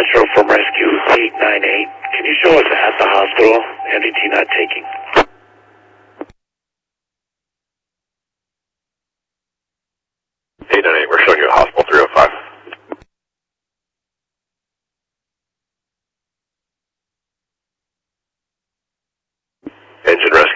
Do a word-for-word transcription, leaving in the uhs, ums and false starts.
Metro from Rescue eight nine eight. Can you show us at the hospital? M D T not taking. eight nine eight, we're showing you at hospital three oh five. Engine rescue.